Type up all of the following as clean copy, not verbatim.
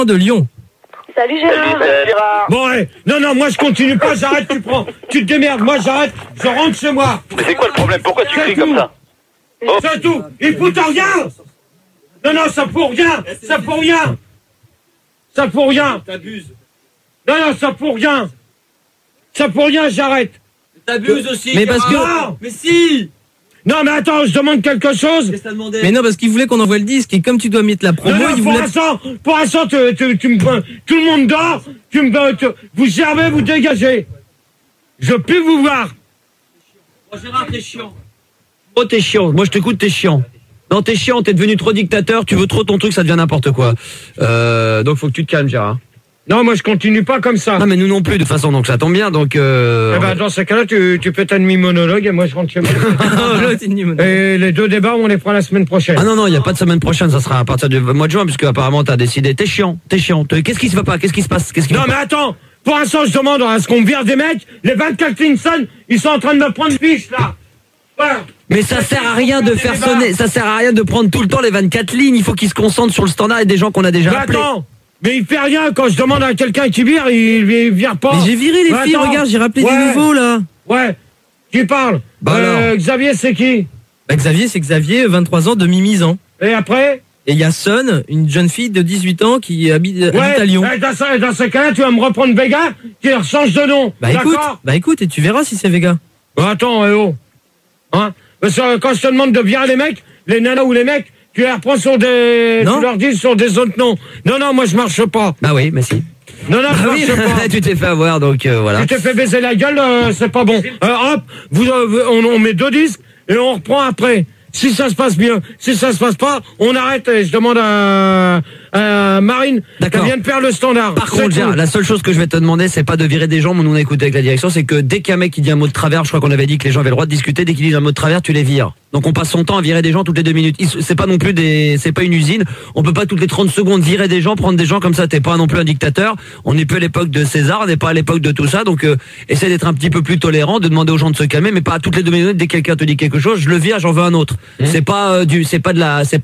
de Lyon. Salut Gérard. Bon, allez. Non, moi je continue pas, j'arrête, tu te démerdes, moi j'arrête, je rentre chez moi. Mais c'est quoi le problème? Pourquoi tu cries comme ça? C'est tout, il fout rien. Non, ça pour rien, T'abuses. Non, ça pour rien, j'arrête. T'abuses aussi. Mais parce que... Non. Mais si. Non, mais attends, je demande quelque chose. Qu'est-ce que t'as demandé? Mais non, parce qu'il voulait qu'on envoie le disque et comme tu dois mettre la promo, Non, il pour voulait... l'instant, tu me... Tout le monde dort, vous servez, vous dégagez. Je peux vous voir. Oh, Gérard, t'es chiant. Oh, t'es chiant. Moi, je t'écoute, t'es chiant. Non, t'es chiant, t'es devenu trop dictateur, tu veux trop ton truc, ça devient n'importe quoi. Donc, faut que tu te calmes, Gérard. Non, moi je continue pas comme ça. Non, mais nous non plus, de toute façon, donc ça tombe bien, donc... Eh ben, dans ce cas-là, tu fais ta demi-monologue et moi je rentre chez moi. Et les 2 débats, on les fera la semaine prochaine. Ah non, il n'y a pas de semaine prochaine, ça sera à partir du mois de juin, puisque apparemment t'as décidé. T'es chiant. Qu'est-ce qui se va pas? Qu'est-ce qui se passe? Non, mais attends, pour l'instant, je demande à ce qu'on vire des mecs, les 24 Clinton, ils sont en train de me prendre fiche, là. Ouais. Mais ça sert à rien de faire sonner, ça sert à rien de prendre tout le temps les 24 lignes, il faut qu'ils se concentrent sur le standard et des gens qu'on a déjà appelés. Attends, mais il fait rien, quand je demande à quelqu'un qui vire, il vire pas. Mais j'ai viré les filles, regarde, j'ai rappelé des nouveaux, là. Ouais, qui parle? Alors. Xavier, c'est qui? Xavier, c'est Xavier, 23 ans, demi-mise. Et après? Et il y a Son, une jeune fille de 18 ans qui habite à Lyon. Dans ce cas-là, tu vas me reprendre Vega, qui change de nom. Bah écoute, et tu verras si c'est Vega. Attends, Hein? Parce que quand je te demande de virer les mecs, les nanas ou les mecs, tu les reprends sur des... Non. Tu leur dis sur des autres noms. Non, moi je marche pas. Bah oui, mais si. Non, je marche pas. Tu t'es fait avoir, donc voilà. Tu t'es fait baiser la gueule, c'est pas bon. Hop, on met 2 disques et on reprend après. Si ça se passe bien, si ça se passe pas, on arrête et je demande à Marine qu'elle vienne faire le standard. Par contre, Gérard, la seule chose que je vais te demander, c'est pas de virer des gens, mais nous on a écouté avec la direction, c'est que dès qu'un mec qui dit un mot de travers, je crois qu'on avait dit que les gens avaient le droit de discuter, dès qu'ils disent un mot de travers, tu les vires. Donc on passe son temps à virer des gens toutes les 2 minutes. C'est pas non plus c'est pas une usine. On peut pas toutes les 30 secondes virer des gens, prendre des gens comme ça. T'es pas non plus un dictateur. On n'est plus à l'époque de César, on n'est pas à l'époque de tout ça. Donc essaie d'être un petit peu plus tolérant, de demander aux gens de se calmer, mais pas à toutes les 2 minutes dès que quelqu'un te dit quelque chose, je le vire, j'en veux un autre. C'est pas c'est pas de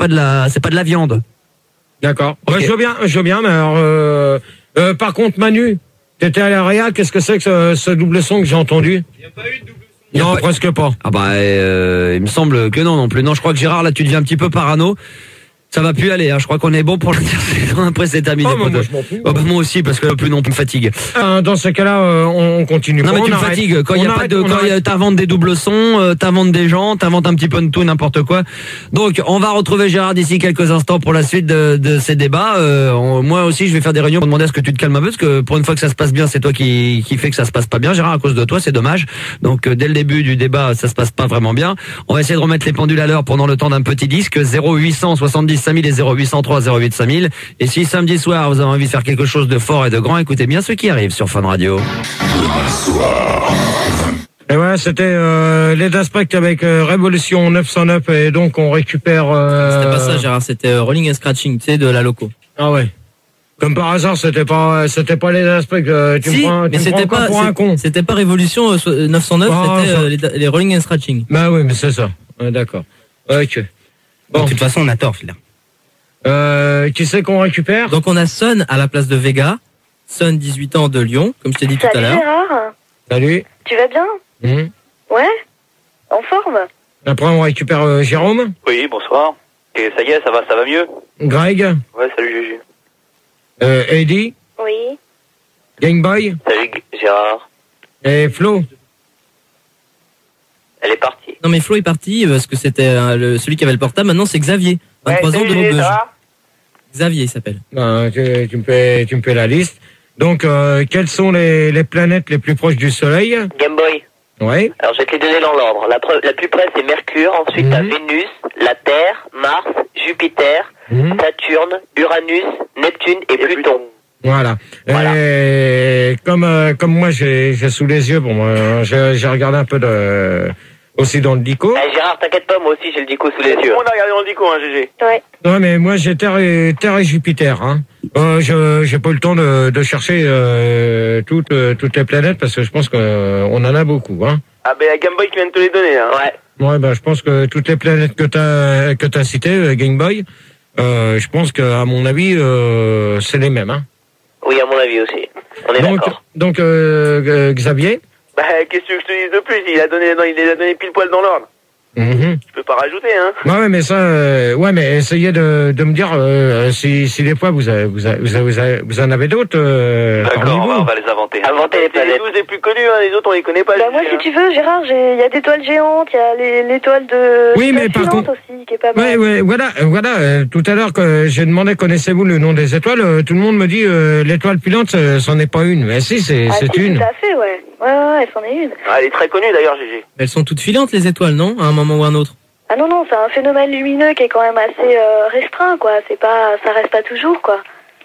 la viande. D'accord. Okay. Je veux bien, mais alors par contre Manu, t'étais à la réa, qu'est-ce que c'est que ce double son que j'ai entendu? Il n'y a pas eu de double son. Non, presque pas. Ah bah il me semble que non plus. Non, je crois que Gérard là tu deviens un petit peu parano. Ça va plus aller, hein. Je crois qu'on est bon pour le dire. Après c'est terminé. Moi je m'en fous. Moi aussi, parce que plus non plus me fatigue. Dans ce cas-là, on continue. Non mais tu me fatigues. Quand il y a pas de, quand t'inventes des doubles sons, t'inventes des gens, t'inventes un petit peu de tout, n'importe quoi. Donc on va retrouver Gérard d'ici quelques instants pour la suite de ces débats. Moi aussi je vais faire des réunions pour demander à ce que tu te calmes un peu, parce que pour une fois que ça se passe bien, c'est toi qui fait que ça se passe pas bien, Gérard, à cause de toi, c'est dommage. Donc dès le début du débat, ça se passe pas vraiment bien. On va essayer de remettre les pendules à l'heure pendant le temps d'un petit disque. 0870 5000 et 0803 08 5000. Et si samedi soir vous avez envie de faire quelque chose de fort et de grand, écoutez bien ce qui arrive sur Fun Radio. Demain soir. Et voilà, c'était les Aspect avec Révolution 909 et donc on récupère... C'était pas ça, Gérard, c'était Rolling and Scratching, tu sais, de la loco. Ah ouais. Comme par hasard, c'était pas les Aspect. Mais c'était pas pour un con. C'était pas Révolution 909, c'était les Rolling and Scratching. Bah oui, mais c'est ça. Ouais, d'accord. Ok. Bon. De toute façon, on a tort, là. Qui c'est qu'on récupère? Donc on a Son à la place de Vega. Son, 18 ans, de Lyon, comme je t'ai dit tout à l'heure. Salut Gérard. Salut. Tu vas bien? Ouais. En forme? Après on récupère Jérôme. Oui, bonsoir. Et ça y est, ça va mieux? Greg. Ouais, salut Juju. Eddie. Oui. Gameboy. Salut Gérard. Et Flo. Elle est partie. Non mais Flo est parti parce que c'était celui qui avait le portable. Maintenant c'est Xavier, 23 ans de Maubeuge. Xavier il s'appelle. Tu me fais la liste. Donc quelles sont les planètes les plus proches du Soleil? Game Boy. Ouais. Alors je vais te les donner dans l'ordre. La plus près c'est Mercure, ensuite t'as Vénus, la Terre, Mars, Jupiter, Saturne, Uranus, Neptune et Pluton. Voilà. Et comme moi j'ai sous les yeux, j'ai regardé un peu aussi dans le dico. Gérard, t'inquiète pas, moi aussi j'ai le dico sous les yeux. On a regardé dans le dico, hein, GG. Ouais. Ouais, mais moi j'ai Terre et Jupiter. Hein. J'ai pas eu le temps de chercher toutes les planètes parce que je pense qu'on en a beaucoup. Hein. Ah ben Game Boy qui vient de te les donner. Hein. Ouais. Ouais, je pense que toutes les planètes que t'as citées, Game Boy. je pense qu'à mon avis, c'est les mêmes. Hein. Oui, à mon avis aussi. On est d'accord. Donc, Xavier. Bah, qu'est-ce que je te dis de plus? Il les a donné pile poil dans l'ordre. Je peux pas rajouter, hein. Ouais, mais ça, mais essayez de me dire si des fois vous en avez d'autres. D'accord, on va les inventer. Inventer les planètes. C'est les 12 les plus connus, hein. Les autres on les connaît pas. Bah moi, si tu veux, Gérard, il y a des toiles géantes, il y a l'étoile de. Oui, mais par contre. Aussi, qui est pas mal. Ouais, voilà. Tout à l'heure que j'ai demandé connaissez-vous le nom des étoiles, tout le monde me dit l'étoile filante, c'en est pas une. Mais si, c'est une. Tout à fait, ouais. Ouais, c'en est une. Ah, elle est très connue d'ailleurs, GG. Elles sont toutes filantes les étoiles, non? À un moment ou à un autre. Ah non, c'est un phénomène lumineux qui est quand même assez restreint, quoi. Ça reste pas toujours, quoi.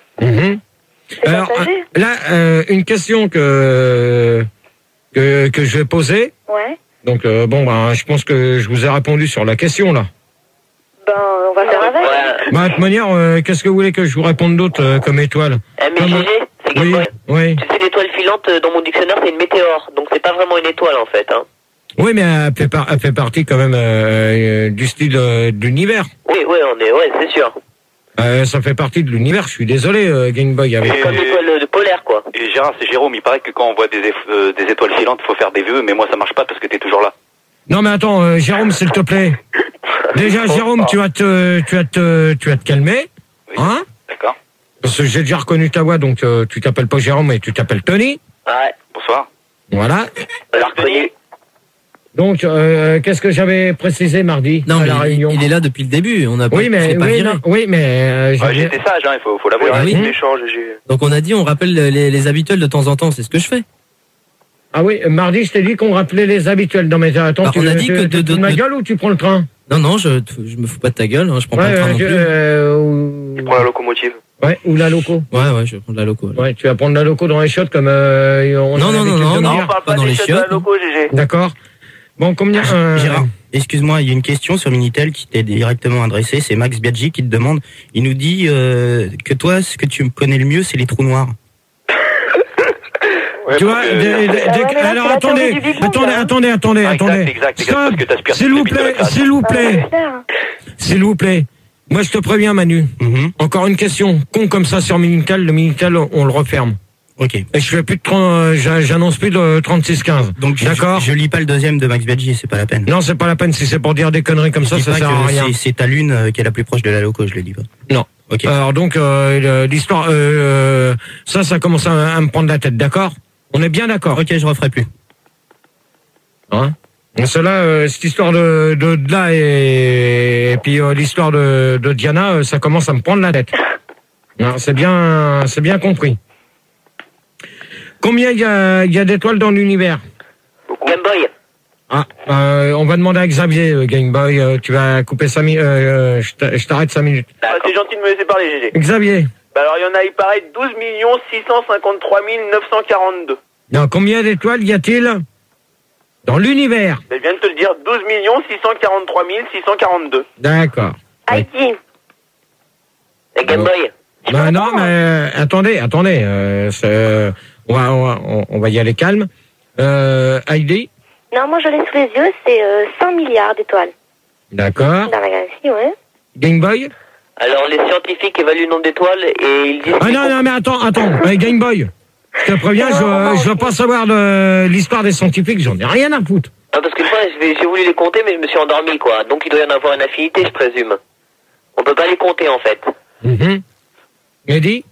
Alors là, une question que je vais poser. Ouais. Donc je pense que je vous ai répondu sur la question là. Ben, on va faire avec. De toute manière, qu'est-ce que vous voulez que je vous réponde d'autre comme étoile? Mais GG, c'est oui. Tu sais, l'étoile filante, dans mon dictionnaire, c'est une météore. Donc c'est pas vraiment une étoile, en fait, hein. Oui, mais elle fait partie quand même du style de l'univers. Oui, c'est sûr. Ça fait partie de l'univers, je suis désolé, Game Boy. C'est comme l'étoile de polaire, quoi. Et Gérard, c'est Jérôme, il paraît que quand on voit des étoiles filantes, il faut faire des vœux, mais moi ça marche pas parce que t'es toujours là. Non mais attends, Jérôme, s'il te plaît. Déjà, Jérôme, tu vas te calmer, oui, hein? D'accord. Parce que j'ai déjà reconnu ta voix, donc tu t'appelles pas Jérôme, mais tu t'appelles Tony. Ouais. Bonsoir. Voilà. Alors, Tony. Donc, qu'est-ce que j'avais précisé mardi Non, à mais la réunion? il est là depuis le début. On a pas. Oui, mais J'étais sage, hein, il faut l'avouer. Oui, l'échange, GG. Donc on a dit on rappelle les habituels de temps en temps. C'est ce que je fais. Ah oui, mardi, je t'ai dit qu'on rappelait les habituels. Non mais attends, Alors, tu on a dit que de ma gueule ou tu prends le train? Non, je me fous pas de ta gueule. Hein, je prends pas le train non plus. Tu prends la locomotive. Ouais, ou la loco. Ouais, je vais prendre la loco. Ouais, tu vas prendre la loco dans les chiottes comme on Non, On parle pas dans les des chiottes de chiottes. la loco, GG. D'accord. Bon, combien Gérard, excuse-moi, il y a une question sur Minitel qui t'est directement adressée. C'est Max Biaggi qui te demande. Il nous dit que toi, ce que tu connais le mieux, c'est les trous noirs. Tu vois, alors attendez. Exact, Stop, s'il vous plaît. Moi, je te préviens, Manu. Encore une question. Con comme ça sur Minitel, le Minitel, on le referme. Ok. Et je fais plus de j'annonce plus de 36-15. Donc, d'accord. Je lis pas le deuxième de Max Biaggi, c'est pas la peine. Non, c'est pas la peine. Si c'est pour dire des conneries comme ça sert à rien. C'est ta lune qui est la plus proche de la loco, je le dis pas. Non. Ok. Alors donc, l'histoire, ça commence à me prendre la tête, d'accord? On est bien d'accord. Ok, je referai plus. Hein? Cela, cette histoire de là et puis l'histoire de Diana, ça commence à me prendre la tête. Non, c'est bien compris. Combien il y a d'étoiles dans l'univers? Game Boy. Ah, on va demander à Xavier, Game Boy, tu vas couper 5 minutes, je t'arrête 5 minutes. Ah, c'est gentil de me laisser parler, GG. Xavier. Bah alors, il y en a, il paraît, 12 653 942. Non, combien d'étoiles y a-t-il dans l'univers? Je viens de te le dire, 12 643 642. D'accord. Heidi. Et Game Boy. Ben non, mais attendez, on va y aller calme. Heidi? Non, moi je l'ai sous les yeux, c'est 100 milliards d'étoiles. D'accord. Dans la galaxie, ouais. Game Boy? Alors, les scientifiques évaluent le nombre d'étoiles et ils disent... Ah non, mais attends. Game Boy, je te préviens, je veux pas savoir de l'histoire des scientifiques, j'en ai rien à foutre. Ah, parce que moi, j'ai voulu les compter, mais je me suis endormi, quoi. Donc, il doit y en avoir une infinité, je présume. On peut pas les compter, en fait. Eddie?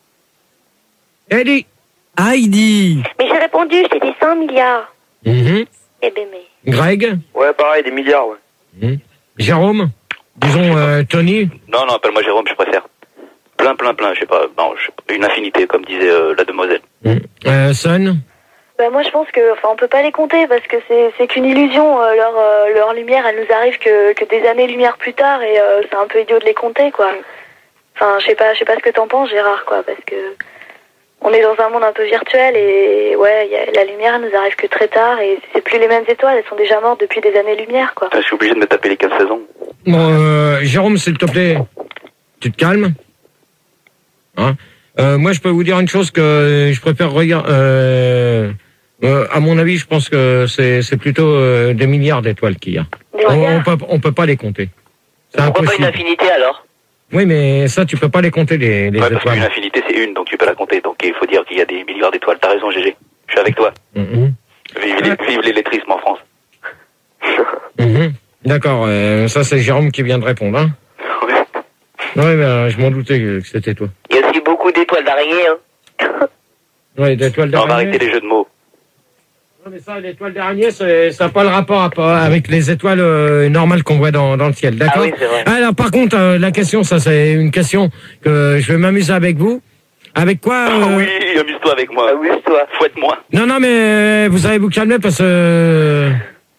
Heidi. Mais j'ai répondu, j'ai dit 100 milliards. Eh ben, mais... Greg? Ouais, pareil, des milliards, ouais. Jérôme? Disons Tony? Non, appelle-moi Jérôme, je préfère. Plein, je sais pas. Non, une infinité, comme disait la demoiselle. Son? Bah moi je pense que, enfin on peut pas les compter parce que c'est qu'une illusion. Leur lumière, elle nous arrive que des années-lumière plus tard et c'est un peu idiot de les compter, quoi. Enfin je sais pas ce que t'en penses, Gérard, quoi, parce que on est dans un monde un peu virtuel et ouais, la lumière elle nous arrive que très tard et c'est plus les mêmes étoiles, elles sont déjà mortes depuis des années-lumière, quoi. Je suis obligé de me taper les 15 saisons. Bon, Jérôme, s'il te plaît, tu te calmes. Hein? Moi, je peux vous dire une chose que je préfère regarder. À mon avis, je pense que c'est plutôt des milliards d'étoiles qu'il y a. On peut pas les compter. C'est Pourquoi impossible. pas une infinité, alors? Oui, mais ça, tu peux pas les compter, les Ouais, parce étoiles. qu'une infinité, c'est une, donc tu peux la compter. Donc il faut dire qu'il y a des milliards d'étoiles. T'as raison, GG. Je suis avec toi. Mhm. Vive l'électrisme en France. Mhm. D'accord, ça c'est Jérôme qui vient de répondre. Hein. Ouais, ben, je m'en doutais que c'était toi. Il y a aussi beaucoup d'étoiles d'araignée, hein. Ouais, d'étoiles On va d'araignée. arrêter les jeux de mots. Non, mais ça, l'étoile d'araignée, ça n'a pas le rapport avec les étoiles normales qu'on voit dans le ciel, d'accord? Ah oui, c'est vrai. Alors, par contre, la question, ça c'est une question que je vais m'amuser avec vous. Avec quoi Ah oui, amuse-toi avec moi. Amuse-toi. Fouette-moi. Non, mais vous allez vous calmer parce que...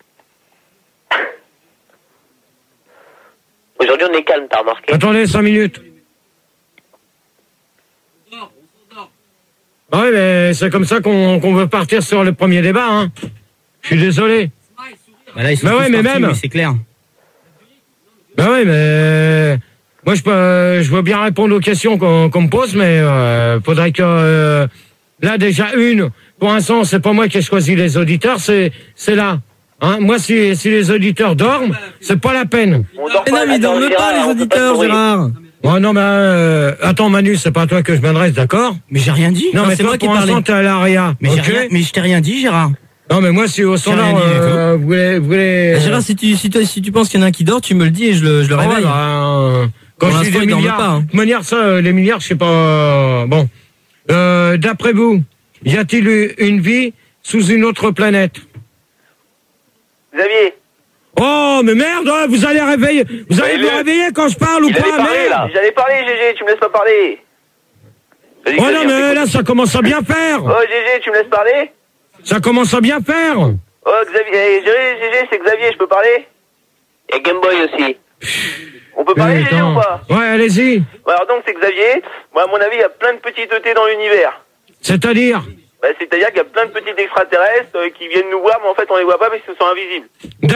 Aujourd'hui, on est calme, t'as remarqué? Attendez 5 minutes. Ah oui, mais c'est comme ça qu'on veut partir sur le premier débat, hein. Je suis désolé. Bah là, ils sont Bah tous ouais, mais partis, même. c'est clair. Ben oui, mais moi je veux bien répondre aux questions qu'on me pose, mais faudrait que là déjà pour l'instant c'est pas moi qui ai choisi les auditeurs, c'est là. Hein, moi si les auditeurs dorment, c'est pas la peine. On dort Mais non, mais ils dorment pas, les auditeurs, Gérard. Ouais, non, mais attends Manu, c'est pas à toi que je m'adresse, d'accord? Mais j'ai rien dit. Non, mais c'est toi moi qui pour l'instant parlais. t'es à l'ARIA. Mais ok? mais je t'ai rien dit, Gérard. Non, mais moi si au standard rien dit du tout. vous voulez. Bah, Gérard, si tu penses qu'il y en a un qui dort, tu me le dis et je le Ah ouais, réveille. bah, quand Pour je dis l'instant, des ils dorment milliards, pas, hein. de toute manière, ça, les milliards, je sais pas. Bon. D'après vous, y a-t-il une vie sous une autre planète? Xavier, Oh, mais merde, hein, vous allez réveiller. Vous allez vous réveiller quand je parle ou Il allait pas, parler, merde? là. j'allais parler, GG, tu me laisses pas parler. Vas-y, Oh Xavier, non, on mais t'écoute. là, ça commence à bien faire. Oh, GG, tu me laisses parler? Ça commence à bien faire. Oh, Xavier, GG, c'est Xavier, je peux parler? Et Game Boy aussi. On peut parler, GG, Attends. ou pas? Ouais, allez-y. Ouais, alors donc, c'est Xavier. Moi, à mon avis, il y a plein de petites ET dans l'univers. C'est-à-dire, Bah, c'est-à-dire qu'il y a plein de petits extraterrestres qui viennent nous voir, mais en fait, on les voit pas parce qu'ils sont invisibles.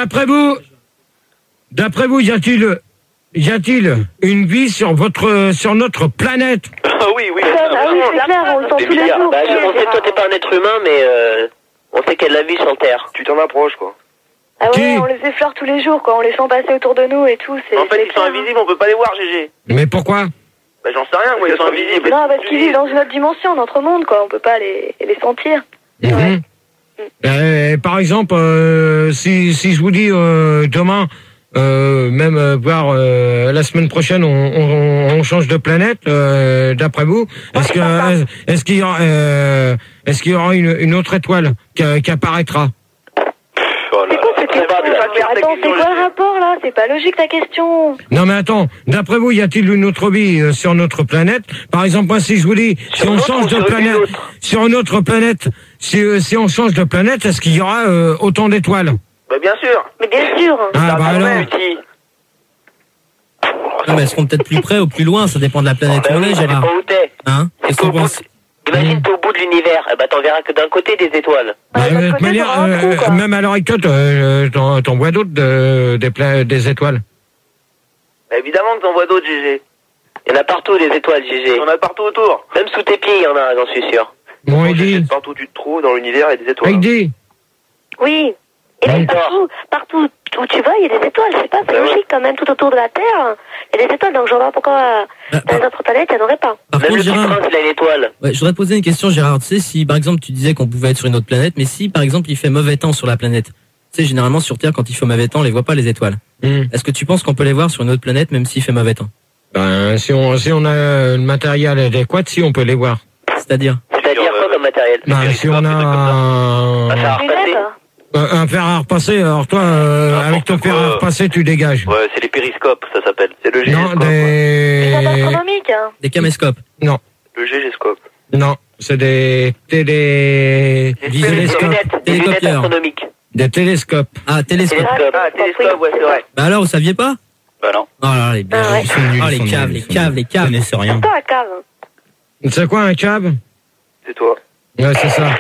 d'après vous, y a-t-il une vie sur notre planète? Ah oui, oui. Ah oui, c'est clair, on le sent Des tous les milliards. jours. Bah, on sait que toi, t'es pas un être humain, mais on sait qu'il y a de la vie sur Terre. Tu t'en approches, quoi. Ah ouais, Qui on les effleure tous les jours, quoi. On les sent passer autour de nous et tout. C'est, En fait, c'est ils sont clair, invisibles, on peut pas les voir, GG. Mais pourquoi? Bah, j'en sais rien, moi, ils sont invisibles. Non, parce qu'ils vivent dans une autre dimension, notre monde, quoi. On peut pas les sentir. Mhm. Par exemple, si je vous dis demain, même voire la semaine prochaine, on change de planète. D'après vous, est-ce qu'il y aura une autre étoile qui apparaîtra? Oh là là. Attends, c'est quoi le rapport, là? C'est pas logique, ta question. Non mais attends, d'après vous, y a-t-il une autre vie sur notre planète? Par exemple, moi, si je vous dis, si on change de planète, sur une autre planète, si on change de planète, est-ce qu'il y aura autant d'étoiles? Bah, bien sûr. Mais bien sûr. Ah bah alors. Non, mais elles seront peut-être plus près ou plus loin, ça dépend de la planète où on est, Ça Gérard. dépend où t'es. Hein? Qu'est-ce qu'on pense? Imagine, t'es au bout de l'univers. Eh bah, t'en verras que d'un côté des étoiles. Bah, Ouais, de de toute côté, manière, t'auras un trou, quoi. même à l'heure actuelle, t'en vois d'autres des étoiles. Bah, évidemment que t'en vois d'autres, GG. Il y en a partout des étoiles, GG. Il y en a partout autour. Même sous tes pieds, il y en a, j'en suis sûr. Bon, il dit, Partout où tu te trouves, dans l'univers, il y a des étoiles. il dit. Oui. Et là, D'accord. partout où tu vas, il y a des étoiles. Je sais pas, c'est logique quand même. Tout autour de la Terre, il y a des étoiles. Donc, je vois pas pourquoi dans les autres planètes, il n'y en aurait pas. Par Même contre, le petit Gérard, prince, il a une étoile. ouais, je voudrais poser une question, Gérard. Tu sais, si par exemple tu disais qu'on pouvait être sur une autre planète, mais si par exemple il fait mauvais temps sur la planète, tu sais, généralement sur Terre, quand il fait mauvais temps, on les voit pas les étoiles. Est-ce que tu penses qu'on peut les voir sur une autre planète même s'il fait mauvais temps? Ben, si on a le matériel adéquat, si on peut les voir. C'est-à-dire? C'est-à-dire quoi comme matériel? Ben, si on a Un fer à repasser. Lunettes, hein. un fer à repasser, alors toi, avec ton fer à repasser, tu dégages. Ouais, c'est les périscopes, ça s'appelle. C'est le Non, gégéscope. Des ondes des... astronomiques, hein. Des caméscopes. Non, Le gégéscope. non, c'est des Des télescopes. lunettes, des lunettes Télécopieurs. astronomiques. Des télescopes. Ah, télescope. Télescope. Ah, télescope, ouais, c'est vrai. Bah alors, vous saviez pas? Bah non. Oh là là, les Ah ouais. Ils sont nuls, Oh, ils les sont caves, nuls, les ils sont caves, nuls. les Ils caves. connaissent rien. Pas la cave. C'est quoi un cab? C'est toi. Ouais, c'est ça.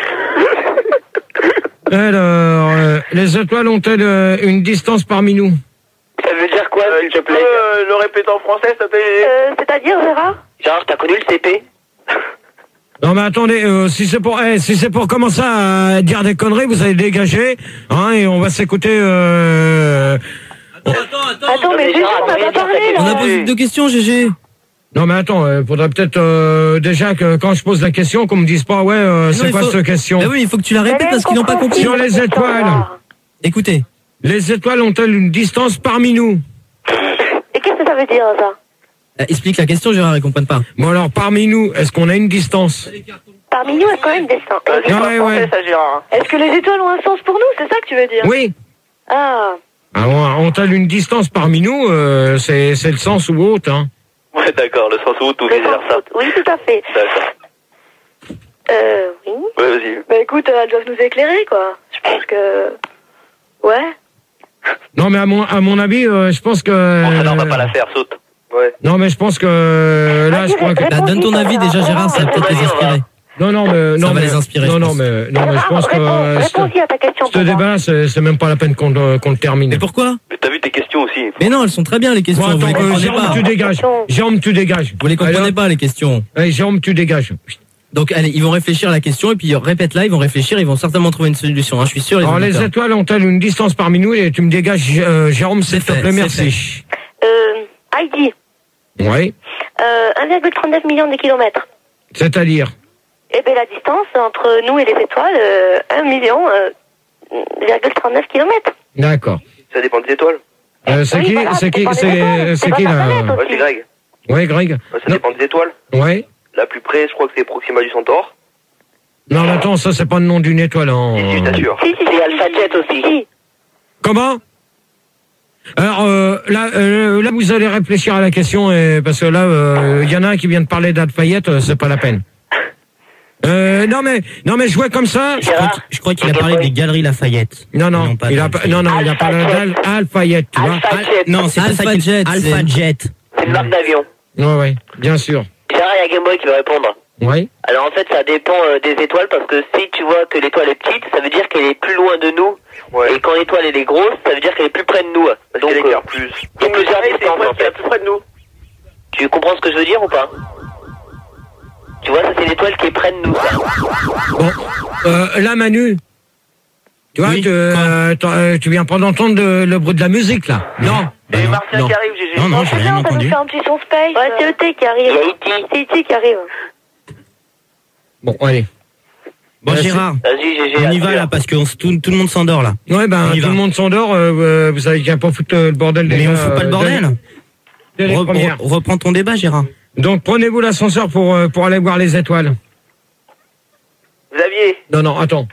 Alors, les étoiles ont-elles une distance parmi nous? Ça veut dire quoi, s'il te Tu peux plaît? le répéter en français, s'il te plaît? C'est-à-dire, Gérard? Gérard, t'as connu le CP? Non mais attendez, si c'est pour commencer à dire des conneries, vous allez dégager, hein, et on va s'écouter. Attends, mais mais Gégé, Gérard, on n'a rien pas dire, parlé, On a là. posé deux questions, GG. Non mais attends, faudrait peut-être déjà que quand je pose la question, qu'on me dise pas c'est quoi cette question. Ah oui, il faut que tu la répètes parce qu'ils n'ont pas compris. Sur les étoiles. Écoutez. Les étoiles ont-elles une distance parmi nous? Et qu'est-ce que ça veut dire, ça? Explique la question, Gérard, ils comprennent pas. Bon alors, parmi nous, est-ce qu'on a une distance? Parmi nous, est-ce qu'on a une distance? Ouais. Ça, Gérard. Est-ce que les étoiles ont un sens pour nous? C'est ça que tu veux dire? Oui. Ah. Alors, ont-elles une distance parmi nous? C'est le sens ou autre, hein. Ouais, d'accord, le sens où tout Le vice sens versa. Oui, tout à fait. D'accord. Oui. Ouais, vas-y. Bah écoute, elles doivent nous éclairer, quoi. Je pense que... Ouais. Non mais à mon avis, je pense que... Bon, ça, non, on va pas la faire, saute. Ouais. Non mais je pense que... Là, je crois que... Bah, donne ton avis déjà, Gérard, ça va peut-être les inspirer. Non, mais... Ça va les inspirer, Non, je non, pense. mais je pense que... Réponds aussi à ta question. Ce débat, c'est même pas la peine qu'on le termine. Mais pourquoi? Mais t'as vu tes questions aussi. Mais non, elles sont très bien les questions, Bon, vous les attends, comprenez Jérôme, pas. tu dégages. Jérôme, tu dégages. Vous les comprenez Allez, pas les questions. Allez, Jérôme, tu dégages. Donc allez, ils vont réfléchir à la question et puis répète-la, ils vont réfléchir, ils vont certainement trouver une solution, hein, je suis sûr. Alors, les étoiles ont-elles une distance parmi nous? Et tu me dégages, Jérôme, s'il te plaît, merci. Heidi. Oui. 1,39 million de kilomètres. C'est-à-dire? Eh bien, la distance entre nous et les étoiles, 1 million, 0,39 kilomètres. D'accord. Ça dépend des étoiles. C'est qui là? Ouais, c'est Greg. Oui, Greg. Ouais, ça dépend des étoiles. Oui. La plus près, je crois que c'est Proxima du Centaure. Non, mais attends, ça, c'est pas le nom d'une étoile, hein. Si, je t'assure. Si, C'est Alpha Jet aussi. Comment? Alors, là, vous allez réfléchir à la question, parce que là, il y en a un qui vient de parler d'Alfayette, c'est pas la peine. Non mais je vois comme ça. Je crois qu'il a parlé des Galeries Lafayette. Non, il a parlé d'Alfayette, tu vois. Non, c'est pas ça. Alpha Jet. Alpha Jet. C'est une marque d'avion. Ouais, bien sûr. Gérard, il y a Game Boy qui veut répondre. Oui. Alors en fait, ça dépend des étoiles parce que si tu vois que l'étoile est petite, ça veut dire qu'elle est plus loin de nous. Ouais. Et quand l'étoile elle est grosse, ça veut dire qu'elle est plus près de nous. Parce Donc qu'elle éclaire plus. il y a plusieurs C'est distances quoi en qui est fait. plus près de nous? Tu comprends ce que je veux dire ou pas? Tu vois, ça c'est l'étoile qui est près de nous. Bon, là, Manu. Tu vois, Oui, tu viens pas d'entendre le bruit de la musique, là. Non. Et Martien qui arrive, GG. Non, j'ai rien Ça nous entendu. fait un petit son space. Ouais, c'est E.T. qui arrive. C'est E.T. qui arrive. Bon, allez. Bon, Gérard, Vas-y, GG. on y va là parce que tout le monde s'endort là. Ouais, On y tout va. le monde s'endort, vous savez qu'il n'y a pas foutre le bordel Mais déjà, on fout pas le bordel. dès les premières. Reprends ton débat, Gérard. Donc, prenez-vous l'ascenseur pour aller voir les étoiles. Xavier. Non, attends.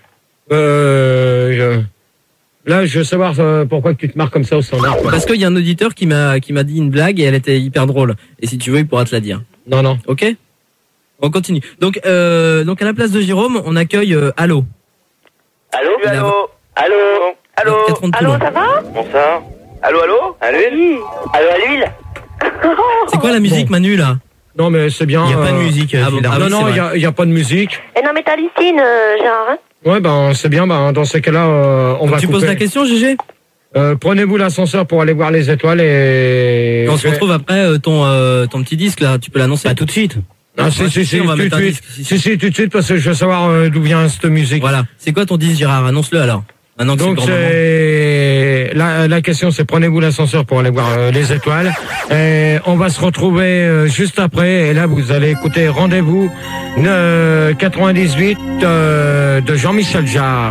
Là, je veux savoir pourquoi tu te marres comme ça au standard. quoi. Parce qu'il y a un auditeur qui m'a dit une blague et elle était hyper drôle. Et si tu veux, il pourra te la dire. Non. Ok? On continue. Donc à la place de Jérôme, on accueille Allo. Allô? Allô. Allô? Allô. Catherine de Allô, Toulon. ça va? Bonsoir. Allô, allô. Allô? Allô à l'huile? C'est quoi la musique, Manu, là? Non, mais c'est bien. Il n'y a pas de musique. ah bon, Gilles ah Darmon. Non, c'est il y a pas de musique. Eh non, mais t'as Lystine, Gérard, hein? Ouais, c'est bien. Dans ces cas-là, on Donc va tu couper. poses la question, GG? Prenez-vous l'ascenseur pour aller voir les étoiles et... Et on se retrouve après ton petit disque, là. Tu peux l'annoncer? Pas tout de suite. Ah, si, on va tout de mettre un suite. disque ici. Si, tout de suite, parce que je veux savoir d'où vient cette musique. Voilà. C'est quoi ton disque, Gérard? Annonce-le alors. Maintenant que c'est le Donc grand moment. c'est la question, c'est prenez-vous l'ascenseur pour aller voir les étoiles. Et on va se retrouver juste après. Et là, vous allez écouter Rendez-vous 98 de Jean-Michel Jarre.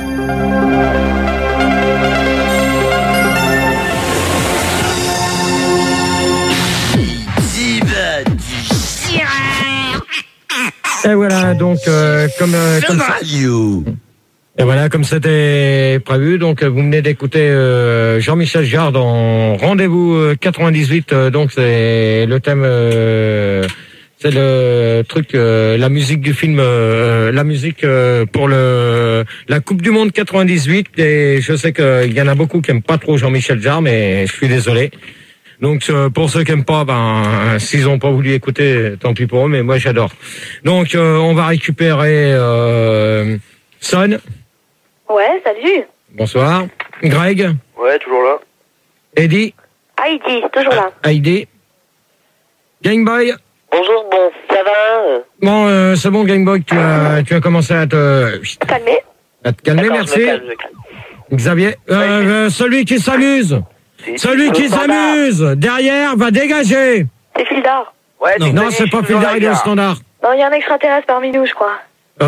Et voilà, donc comme ça. Et voilà, comme c'était prévu, donc vous venez d'écouter Jean-Michel Jarre dans Rendez-vous 98, donc c'est le thème, c'est le truc, la musique du film, la musique pour la Coupe du Monde 98, et je sais qu'il y en a beaucoup qui aiment pas trop Jean-Michel Jarre, mais je suis désolé. Donc pour ceux qui aiment pas, s'ils ont pas voulu écouter, tant pis pour eux, mais moi j'adore. Donc on va récupérer Son. Ouais, salut. Bonsoir. Greg. Ouais, toujours là. Eddie. Heidi, toujours là. Heidi. Gameboy. Bonjour, bon, ça va? Bon, c'est bon, Gameboy, tu as commencé à te Calmez. calmer, D'accord, merci. je me calme. Xavier. Celui qui s'amuse. Celui qui s'amuse derrière va dégager. C'est Fildar. Ouais, Non. Non, c'est pas Fidelio au standard. Non, il y a un extraterrestre parmi nous, je crois.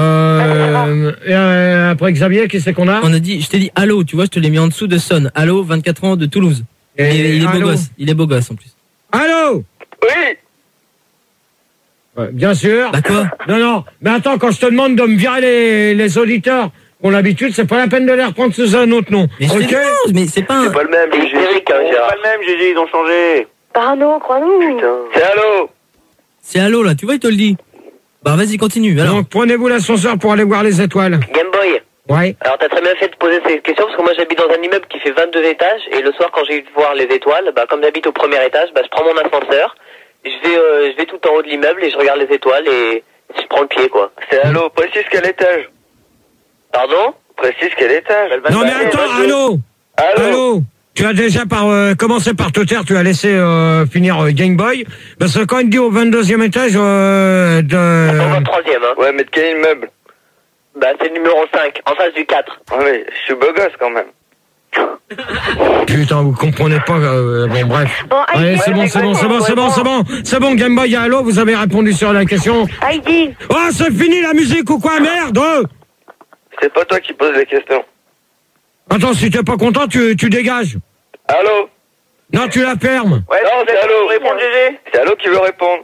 Après Xavier, qui c'est qu'on a? On a dit, je t'ai dit allô, tu vois, je te l'ai mis en dessous de Son. Allô, 24 ans de Toulouse. Et il est beau allô? gosse. Il est beau gosse en plus. Allô? Oui. Ouais, bien sûr. Bah quoi? Non. Mais attends, quand je te demande de me virer les auditeurs qui ont l'habitude, c'est pas la peine de les reprendre sous un autre nom. Mais je t'ai dit non, mais c'est pas un... C'est pas le même, C'est GG. hystérique, hein, C'est Gérard. pas le même, GG, ils ont changé. Parano, crois-nous. Putain. C'est allô. C'est allô là, tu vois, il te le dit. Bah vas-y, continue. Alors. Donc prenez-vous l'ascenseur pour aller voir les étoiles. Game Boy. Ouais. Alors t'as très bien fait de poser ces questions parce que moi j'habite dans un immeuble qui fait 22 étages et le soir quand j'ai eu de voir les étoiles, bah comme j'habite au premier étage, bah je prends mon ascenseur, je vais tout en haut de l'immeuble et je regarde les étoiles et je prends le pied quoi. C'est allô, précise quel étage. Pardon? Précise quel étage. Non mais attends, allô. Allô. Tu as déjà commencé par te taire, tu as laissé finir Game Boy. Parce que quand il dit au 22e étage Au 23e hein. Ouais, mais de quel immeuble? Bah c'est le numéro 5, en face du 4. Ouais, je suis beau gosse quand même. Putain, vous comprenez pas. Bon, bref. Bon, Allez, Heidi, c'est bon, Game Boy, allô, vous avez répondu sur la question. Heidi. Oh, c'est fini la musique ou quoi, merde. C'est pas toi qui poses les questions. Attends, si t'es pas content, tu dégages. Allô? Non, tu la fermes. Ouais, non, c'est allô. Réponds, GG. C'est allô qui veut répondre.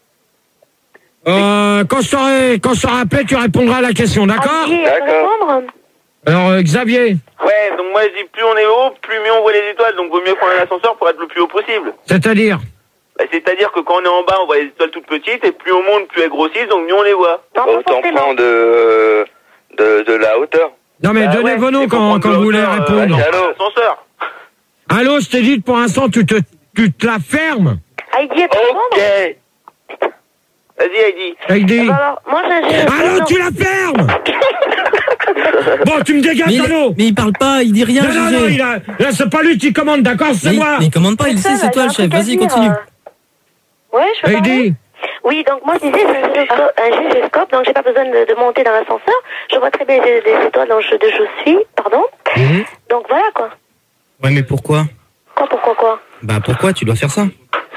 Quand je t'aurai appelé, tu répondras à la question, d'accord? Heidi, D'accord. répondre. Alors, Xavier, Ouais, donc moi je dis plus on est haut, plus mieux on voit les étoiles, donc vaut mieux prendre un ascenseur pour être le plus haut possible. c'est-à-dire? Bah, c'est-à-dire que quand on est en bas, on voit les étoiles toutes petites, et plus on monte, plus elles grossissent, donc mieux on les voit. Non, pas Autant forcément. prendre de la hauteur. Non, mais Bah donnez ouais, vos noms il faut quand prendre de vous voulez hauteur, répondre. allô, ascenseur. Allô, je t'ai dit, pour l'instant, tu te la fermes. Heidi, est répondre. Ok. Vas-y, Heidi. Heidi. Alors, moi, j'ai... Allô, tu la fermes. Bon, tu me dégages, allô. Mais il parle pas, il dit rien. Non, GG. là, c'est pas lui qui commande, d'accord, c'est moi. Mais il commande pas, il sait, c'est toi le chef. Vas-y, continue. Ouais, je peux parler. Heidi. Oui, donc moi je disais, c'est un gyroscope, donc j'ai pas besoin de monter dans l'ascenseur. Je vois très bien les étoiles dont je suis, pardon. Donc voilà quoi. Ouais, mais pourquoi? Pourquoi? Bah pourquoi tu dois faire ça?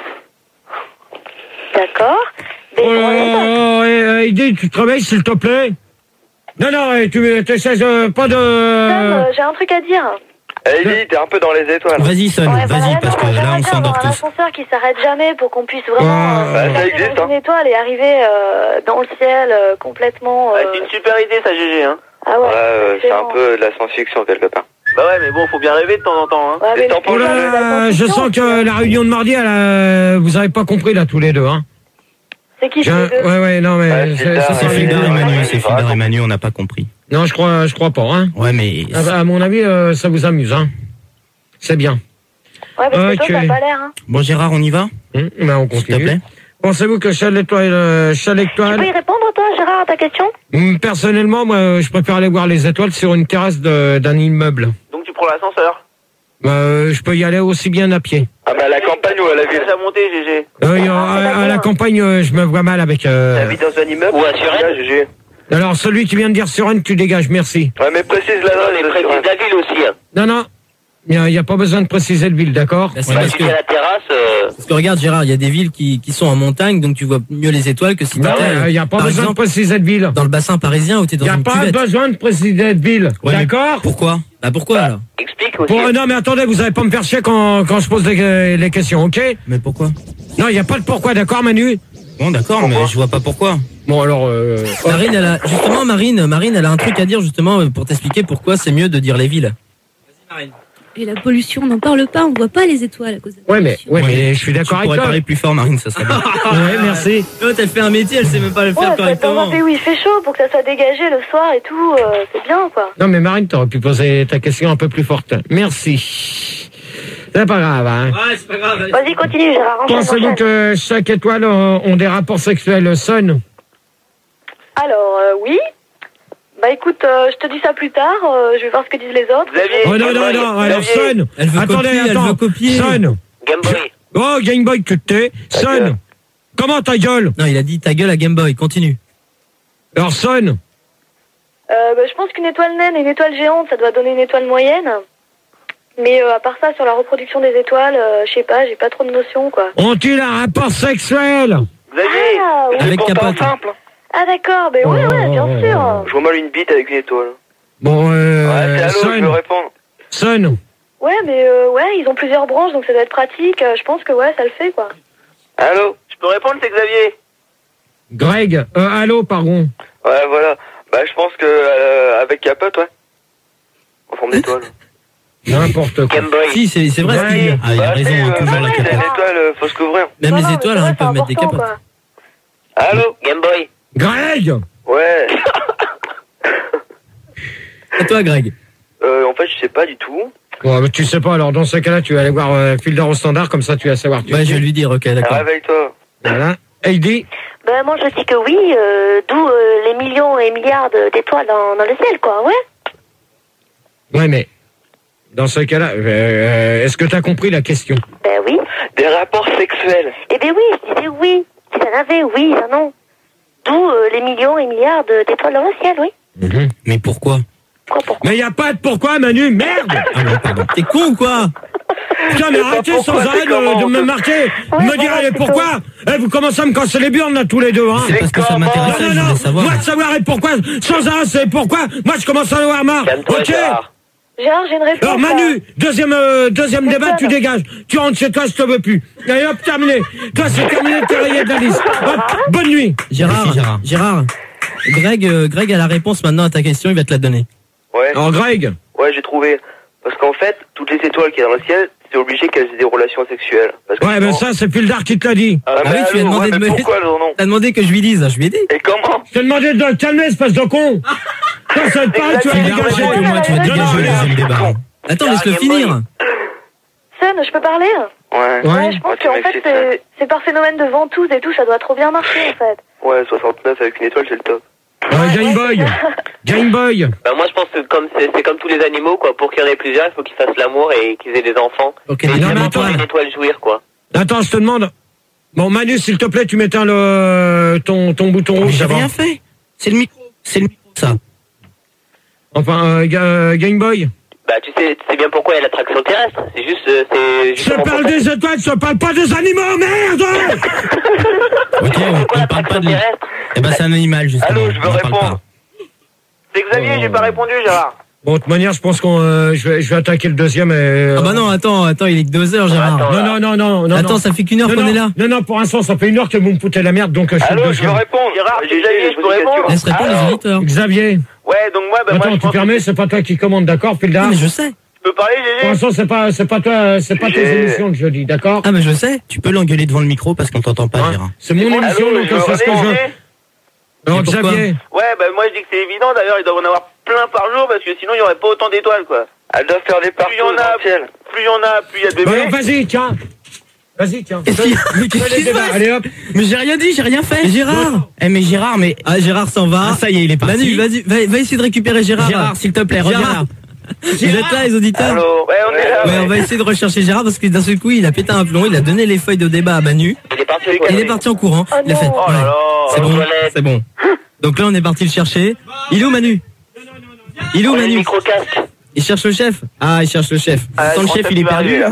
D'accord. Mais Oh, Heidi, tu te réveilles, s'il te plaît. Non, tu t'essaies pas de... j'ai un truc à dire. Heidi, t'es un peu dans les étoiles. Vas-y, Son, Ouais, vas-y, voilà, parce que non, là on j'aimerais bien s'endort avoir un tous. ascenseur qui s'arrête jamais pour qu'on puisse vraiment Bah, ça passer existe, dans hein. une étoile et arriver dans le ciel complètement... Ouais, c'est une super idée, ça, GG, hein. Ah ouais, c'est un excellent. peu de la science-fiction, quelque part. Bah ouais, mais bon, faut bien rêver de temps en temps, hein. Ouais, mais Qu'est-ce que t'en le penses, plus GG? tard, je sens que la réunion de mardi, vous avez pas compris, là, tous les deux, hein. C'est qui ces deux? Ouais, non, mais... Ouais, C'est Filbert et Manu, c'est Filbert et Ouais. Manu, on n'a pas compris. Non, je crois pas, hein. Ouais, mais... À mon avis, ça vous amuse, hein. C'est bien. Ouais, parce que Ok. toi, t'as pas l'air, hein. Bon, Gérard, on y va? Ben, on S'il te continue. plaît. Pensez-vous que chaque Tu peux y étoile... répondre, toi, Gérard, à ta question? Personnellement, moi, je préfère aller voir les étoiles sur une terrasse d'un immeuble. Donc tu prends l'ascenseur. Je peux y aller aussi bien à pied. Ah bah à la campagne ou à la ville? Ça a monté, GG. À la campagne, je me vois mal avec... T'habites dans un immeuble? Ou à Suresnes? GG. Alors, celui qui vient de dire Suresnes, tu dégages, merci. Ouais, mais précise Non, l'adresse mais de précise Suresnes. la ville aussi, hein. Non, il n'y a pas besoin de préciser le ville, d'accord? Bah, c'est Bah, parce si que, t'es à la terrasse, parce que regarde, Gérard, il y a des villes qui sont en montagne, donc tu vois mieux les étoiles que si Non, t'étais, il n'y a pas par besoin de exemple, préciser de ville. dans le bassin parisien où t'es Il dans n'y a une pas cuvette. besoin de préciser de ville, Ouais, mais d'accord? Pourquoi? Bah pourquoi alors? explique aussi. Non, mais attendez, vous n'allez pas me faire chier quand je pose les questions, ok? Mais pourquoi? Non, il n'y a pas de pourquoi, d'accord, Manu? Bon, d'accord, mais je vois pas pourquoi. Bon, alors... Marine, Marine, elle a un truc à dire justement pour t'expliquer pourquoi c'est mieux de dire les villes. Vas-y, Marine. Et la pollution, on n'en parle pas, on voit pas les étoiles à cause de la pollution. mais je suis Tu d'accord avec pourrais toi. parler plus fort, Marine, ça serait bien. Ouais, merci. L'autre, elle fait un métier, elle sait même pas le faire Ouais, peut-être dans un correctement. pays où il fait chaud pour que ça soit dégagé le soir et tout, c'est bien, quoi. Non, mais Marine, t'aurais pu poser ta question un peu plus forte. Merci. C'est pas grave, hein. Ouais, c'est pas grave. Vas-y, continue, Gérard, Pensez-vous que chaque étoile ont des rapports sexuels Son? Alors, oui. Bah écoute, je te dis ça plus tard, je vais voir ce que disent les autres. Xavier. Oh non, alors Son. Elle veut copier, elle veut copier. Son. Game Boy. Oh, Game Boy, que t'es. Son. gueule. Comment ta gueule? Non, il a dit ta gueule à Game Boy, continue. Alors, Son. Bah, je pense qu'une étoile naine et une étoile géante, ça doit donner une étoile moyenne. Mais à part ça, sur la reproduction des étoiles, je sais pas, j'ai pas trop de notions, quoi. Ont-ils un rapport sexuel? Xavier. Ah, oui. Avec capote. simple. Ah, d'accord, mais ouais, bien sûr. Je vois mal une bite avec une étoile. Bon, Ouais, c'est allô, je Son. veux répondre. Son. Ouais, mais ouais, ils ont plusieurs branches, donc ça doit être pratique. Je pense que ouais, ça le fait, quoi. Allô? Je peux répondre, c'est Xavier. Greg. Allô, pardon. Ouais, voilà. Bah, je pense que avec capote, ouais. En forme d'étoile. N'importe quoi. Game Boy. Si, c'est vrai. Ouais. ce qu'il dit. Ah, il a raison, hein, toujours la C'est une capote. étoile, faut se couvrir. Même Non, les non, étoiles, mais hein, c'est ils peuvent mettre des important, capotes. quoi. Allô? Game Boy. Greg. Ouais. À toi, Greg. En fait, je sais pas du tout. Bon, mais tu sais pas, alors dans ce cas-là, tu vas aller voir Fielder au standard, comme ça tu vas savoir. Ouais, je vais lui dire, ok, d'accord. Réveille-toi. Voilà. Heidi. Ben, moi, je dis que oui, d'où les millions et milliards d'étoiles dans le ciel, quoi, ouais. Ouais, mais dans ce cas-là, est-ce que tu as compris la question? Ben oui. Des rapports sexuels. Eh ben oui, je disais oui. Si ça en avait, oui, ça non. D'où les millions et milliards d'étoiles dans le ciel, oui. Mais pourquoi? Pourquoi? Mais y a pas de pourquoi, Manu, merde. Ah non, pardon. T'es con ou quoi? Putain, mais arrêtez sans pourquoi, arrêt c'est comment, de me marquer, de me dire allez, pourquoi. Vous commencez à me casser les burnes là tous les deux, hein. C'est parce que ça m'intéressait, je voulais savoir. Moi de savoir et pourquoi, sans arrêt c'est pourquoi, moi je commence à en avoir marre. Calme-toi, Ok. Gérard. Gérard, j'ai une réponse. Alors Manu, deuxième débat, tu dégages. Tu rentres chez toi, je te veux plus. Allez hop, terminé. Toi c'est terminé, t'es rayé de la liste. Hop, bonne nuit. Merci, Gérard. Greg a la réponse maintenant à ta question, il va te la donner. Ouais. Alors Greg. Ouais, j'ai trouvé. Parce qu'en fait, toutes les étoiles qui sont dans le ciel, c'est obligé qu'elles aient des relations sexuelles. Parce que Ouais, ben ça c'est Fildar qui te l'a dit. Ah, oui, tu lui as allô, demandé de mais me... pourquoi, non? T'as demandé que je lui dise, je lui ai dit. Et comment? Je t'ai demandé de te calmer, espèce de con. Toi, ça te parle, tu vas Fildar, dégager. que moi, tu vas dégager le deuxième débat. Attends, laisse-le finir. Son, je peux parler? Ouais. Ouais, je pense tu qu'en m'excites, fait, c'est par phénomène de ventouse et tout, ça doit trop bien marcher, en fait. Ouais, 69 avec une étoile, c'est le top. Game Boy. Game Boy. Bah moi je pense que c'est comme tous les animaux quoi, pour qu'il y en ait plusieurs, il faut qu'ils fassent l'amour et qu'ils aient des enfants. Ok, Et des ils non, mais aiment attends. une étoile jouir quoi. Attends, je te demande. Bon, Manu, s'il te plaît, tu m'éteins ton bouton rouge. J'ai d'abord. rien fait. C'est le micro, ça. Enfin, Game Boy. Bah tu sais bien pourquoi il y a l'attraction terrestre. C'est juste Je justement parle pour ça. des étoiles, je parle pas des animaux, merde. Ok, Pourquoi on parle pas l'attraction de lui. terrestre? Eh ben, c'est un animal, justement. Allô, je veux On en parle répondre. pas. C'est Xavier, j'ai pas répondu, Gérard. Bon, de toute manière, je pense qu'on, je vais attaquer le deuxième. Et, Ah bah non, attends, il est que 2 heures, Gérard. Attends. non. Attends, ça fait qu'une heure qu'on est là. Non, pour l'instant, ça fait 1 heure que vous me foutez la merde, donc je suis le Allô, je veux deuxième. répondre. Gérard, J'ai Xavier, je peux posé une répondre? Laisse répondre les auditeurs. Xavier. Ouais, donc moi, bah moi, Attends, je tu pense permets, que... c'est pas toi qui commande, d'accord, Fildar? Ah, mais je sais. Tu peux parler, Pour Gégé? l'instant, c'est pas toi, c'est pas tes J'ai- émissions que je dis, d'accord? Ah, mais je sais. Tu peux l'engueuler devant le micro parce qu'on t'entend pas, Hein Gérard. C'est mon émission, Allô, donc je veux c'est ce que je veux. répondre. Alors, Et pourquoi Xavier. Ouais, bah moi je dis que c'est évident, d'ailleurs, ils doivent en avoir plein par jour, parce que sinon il y aurait pas autant d'étoiles, quoi. Elle doit faire des partout Plus il y en dans a, le ciel. plus il y en a, plus il y a de Bah, bébés. alors, vas-y, tiens. Vas-y, tiens. Qu'est-ce qu'il se passe? Allez, hop. Mais j'ai rien dit, j'ai rien fait. Gérard. Mais Gérard, mais. Ah, Gérard s'en va. Ah, ça y est, il est parti. Manu, vas-y, va essayer de récupérer Gérard. Gérard, s'il te plaît, reviens là. Vous êtes là, les auditeurs? Allô? Ouais, on est là. Ouais, on va essayer de rechercher Gérard parce que d'un seul coup, il a pété un plomb, il a donné les feuilles de débat à Manu. Il est parti. Il est parti en courant. Oh Il a fait. non. Oh là Ouais. là. C'est bon, toilette. c'est bon. Donc là, on est parti le chercher. Il est où, Manu? Il est où, On a le Manu? micro-casque. Il cherche le chef. Ah, il cherche le chef. Ah, Sans le je chef, pense il est que ça peut perdu. arriver,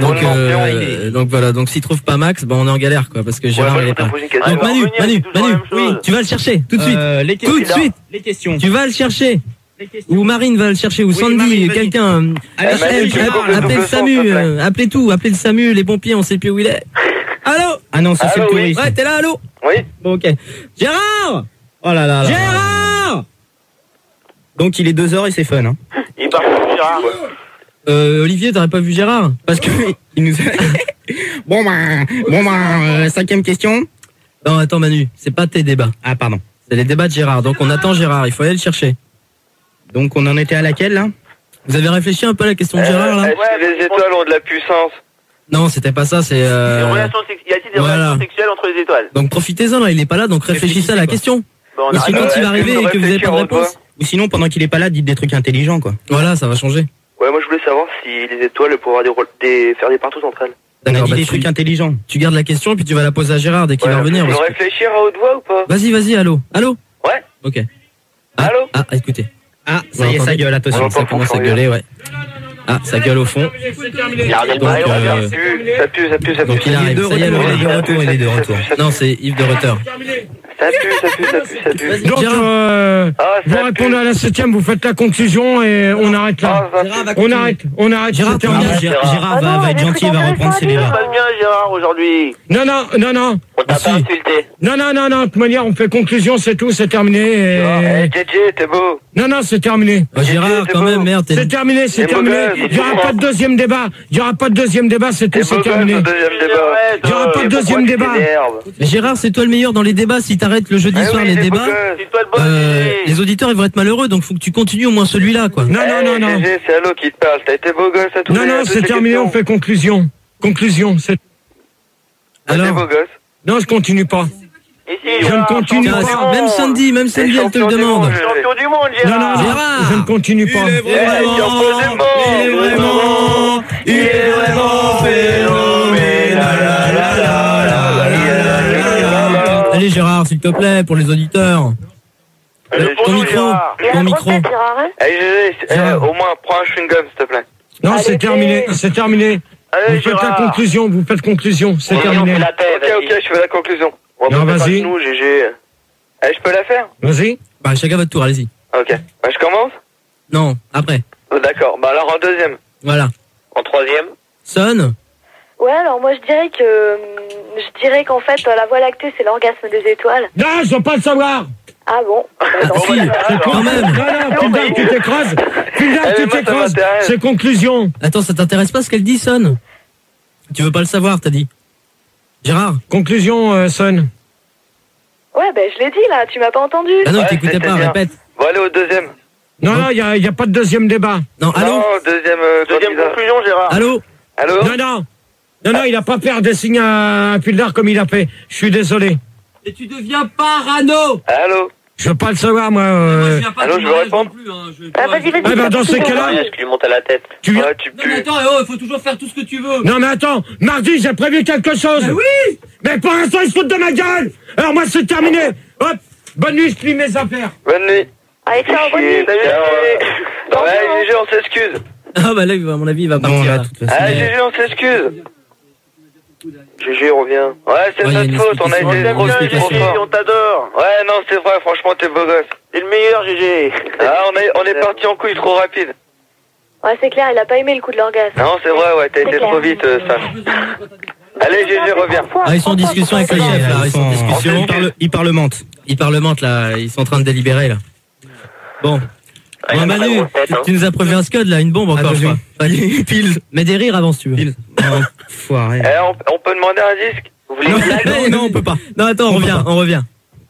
Hein, donc voilà. Donc s'il trouve pas Max, on est en galère, quoi, parce que Gérard, Ouais, il moi, est je pas. me pose une question. Donc Ah, Manu, revenir, c'est toujours la même chose. tu vas le chercher tout de suite. Tout de suite. Les questions. Tu vas le chercher. Ou Marine va le chercher, ou Sandy, Marine, vas-y. quelqu'un. Allez, Manu, tu me coupes le Appelez le double son, SAMU, s'il te plaît. appelez tout, appelez le SAMU, les pompiers, on sait plus où il est. Allô? Ah non, ça c'est le Allô, oui. touriste. Ouais, t'es là, allô? Oui? Bon, ok. Gérard! Oh là là là. Gérard! Donc il est 2 heures et c'est fun, hein. Il est parti, Gérard. Olivier, t'aurais pas vu Gérard? Parce que il nous a... Bon ben, 5e question. Non, attends Manu, c'est pas tes débats. Ah pardon. C'est les débats de Gérard, donc on attend Gérard, il faut aller le chercher. Donc on en était à laquelle là? Vous avez réfléchi un peu à la question de Gérard là? Est-ce que les étoiles ont de la puissance? Non, c'était pas ça, c'est... Y a-t-il des voilà. relations sexuelles entre les étoiles? Donc profitez-en là, il est pas là, donc réfléchissez à la question. Bon, on Ou arrête. sinon, il va est-ce arriver que et que vous avez pas de réfléchir au réponse. Ou sinon, pendant qu'il est pas là, dites des trucs intelligents, quoi. Voilà, ça va changer. Ouais, moi je voulais savoir si les étoiles pourraient avoir faire des partous entre elles. D'accord, des trucs intelligents. Tu gardes la question, puis tu vas la poser à Gérard dès qu'il va revenir. Faut parce que- réfléchir à haute voix ou pas? Vas-y, allô? Allô? Ouais. Ok. Allô? Ah, écoutez. Ah, ça y est, ça gueule, attention, ça commence à gueuler, ouais. Ah, ça gueule au fond. Il a regardé le Donc, bail, Ça pue. Donc il arrive, ça y est, il est de retour. Non, c'est Yves de Reuter. Ça pue. Donc, vous répondez à la 7e, vous faites la conclusion et on arrête là. On arrête. Gérard, c'est terminé. Gérard va être gentil, il va reprendre ses Ça débats. passe bien, Gérard, aujourd'hui. Non. On t'a pas insulté. Non. De toute manière, on fait conclusion, c'est tout, c'est terminé. Hey, JJ, t'es beau. Non, c'est terminé. Gérard, quand même, merde. C'est terminé. Il n'y aura pas de deuxième débat. C'est tout, c'est terminé. Il n'y aura pas de deuxième débat. Gérard, c'est toi le meilleur dans les débats. Si t'arrêtes le jeudi soir les débats, C'est toi le bon. les auditeurs ils vont être malheureux. Donc faut que tu continues au moins celui-là, quoi. Non. JJ, c'est Allo qui te parle. T'as été beau gosse à tous Non, c'est terminé, on fait conclusion. C'est... Alors, t'es beau gosse. Non, je continue pas. Ici, Je ne continue Tiens, pas. même Sandy, elle te le demande. champion du monde, Non, Gérard. Gérard. je ne continue pas. Il est vraiment phénoménal. Allez Gérard, s'il te plaît, pour les auditeurs. Ton micro. Hey, JJ, au moins, prends un chewing-gum, s'il te plaît. Non, c'est terminé. Allez, Vous faites la Gérard. conclusion, c'est terminé. Ok, je fais la conclusion. Non, vas-y. Nous, GG. Eh, je peux la faire? Vas-y. Bah chacun votre tour, allez-y. Ok. Bah, je commence? Non, après. D'accord. Bah, alors, en deuxième. Voilà. En troisième. Sonne. Ouais, alors moi je dirais qu'en fait la Voie lactée c'est l'orgasme des étoiles. Non, je veux pas le savoir. Ah bon? Si, quand même. Non, tu t'écrases. Tu t'écrases. C'est conclusion. Attends, ça t'intéresse pas ce qu'elle dit, Sonne? Tu veux pas le savoir, t'as dit. Gérard? Conclusion, Son. Ouais, ben je l'ai dit là, tu m'as pas entendu. Ah non, Ouais, t'écoutais c'était pas, bien. répète. Bon, allez au deuxième. Non, il y a pas de deuxième débat. Non, allô? Non, deuxième candidat. conclusion, Gérard. Allô? Allô? Non, il a pas faire des signes à Pildar comme il a fait. Je suis désolé. Et tu deviens parano. Allô? Je veux pas le savoir, moi. Allô, je veux répondre? Ah, vas-y. Eh ben, dans ces cas-là, Est-ce qu'il lui monte à la tête? tu viens. Ouais, tu pues. il faut toujours faire tout ce que tu veux. Non, mais attends, mardi, j'ai prévu quelque chose. Mais oui. Mais pour l'instant, ils se foutent de ma gueule. Alors, moi, c'est terminé. Hop, bonne nuit, je plie mes affaires. Bonne nuit. Allez, ciao, bonne nuit. Ciao, ouais, GG, on s'excuse. Ah bah là, à mon avis, il va partir. Là, de toute façon. Ah, GG, on s'excuse. GG, reviens. Ouais, c'est Ouais, y a notre une faute, on a explication. été trop Bien, trop GG, fort. On t'adore. Ouais, non, c'est vrai, franchement, t'es beau gosse. T'es le meilleur, GG. Ah, on est parti en couille trop rapide. Ouais, c'est clair, il a pas aimé le coup de l'orgasme. Non, c'est vrai, ouais, t'as été trop vite, ça. Allez, GG, reviens. Ah, ils sont en discussion avec le chef, là. Ils sont en discussion. Ils parlementent. Ils parlementent, là. Ils sont en train de délibérer, là. Bon. Bon, Manu, tu nous as prévu un scud, là. Une bombe encore, je crois. Allez, pile. Mais des rires avant, si tu veux. Foiré. Eh, on peut demander un disque? Vous voulez une blague? Non, on peut pas. Non, attends, on revient.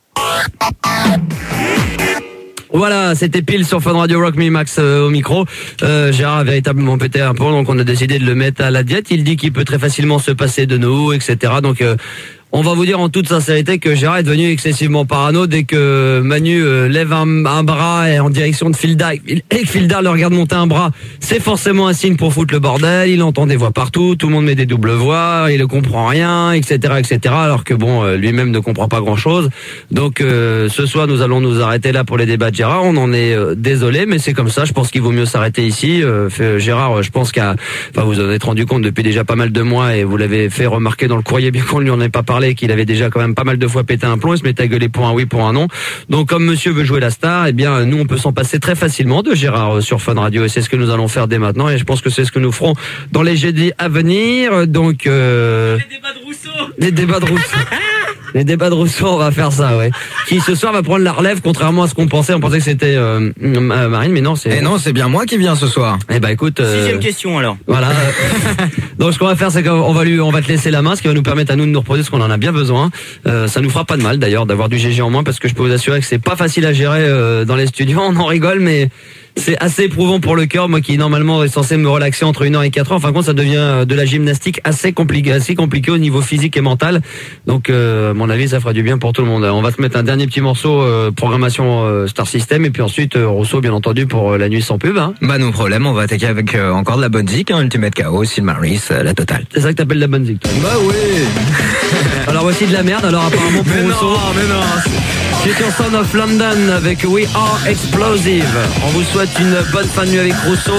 Voilà, c'était pile sur Fun Radio Rock Me Max au micro. Gérard a véritablement pété un plomb, donc on a décidé de le mettre à la diète. Il dit qu'il peut très facilement se passer de nous, etc. Donc on va vous dire en toute sincérité que Gérard est devenu excessivement parano dès que Manu lève un bras en direction de Fildar et que Fildar le regarde monter un bras. C'est forcément un signe pour foutre le bordel. Il entend des voix partout, tout le monde met des doubles voix, il ne comprend rien, etc., etc. Alors que bon, lui-même ne comprend pas grand-chose. Donc ce soir, nous allons nous arrêter là pour les débats de Gérard. On en est désolé, mais c'est comme ça. Je pense qu'il vaut mieux s'arrêter ici. Gérard, je pense vous en êtes rendu compte depuis déjà pas mal de mois et vous l'avez fait remarquer dans le courrier, bien qu'on ne lui en ait pas parlé, qu'il avait déjà quand même pas mal de fois pété un plomb, il se mettait à gueuler pour un oui, pour un non. Donc comme monsieur veut jouer la star, eh bien nous on peut s'en passer très facilement de Gérard sur Fun Radio et c'est ce que nous allons faire dès maintenant et je pense que c'est ce que nous ferons dans les jeudis à venir. Donc les débats de Rousseau. Les débats de Rousseau, on va faire ça, ouais. Qui ce soir va prendre la relève, contrairement à ce qu'on pensait. On pensait que c'était Marine, mais non, c'est. Et non, c'est bien moi qui viens ce soir. Eh ben écoute. 6e question alors. Voilà. Donc ce qu'on va faire, c'est qu'on va te laisser la main, ce qui va nous permettre à nous de nous reproduire, ce qu'on en a bien besoin. Ça nous fera pas de mal d'ailleurs d'avoir du GG en moins, parce que je peux vous assurer que c'est pas facile à gérer dans les studios. On en rigole, mais c'est assez éprouvant pour le cœur, moi qui normalement est censé me relaxer entre 1h et 4h. En fin de compte, ça devient de la gymnastique assez compliqué au niveau physique et mental. Donc, à mon avis, ça fera du bien pour tout le monde. On va se mettre un dernier petit morceau, programmation Star System, et puis ensuite Rousseau, bien entendu, pour la nuit sans pub. Hein. Bah, no problème, on va attaquer avec encore de la bonne zik, Ultimate Chaos, Silmaris, la totale. C'est ça que t'appelles la bonne zik. Bah oui. Alors voici de la merde, alors apparemment pour Rousseau. Mais non. C'est sur Son of London avec We Are Explosive. On vous souhaite une bonne fin de nuit avec Rousseau.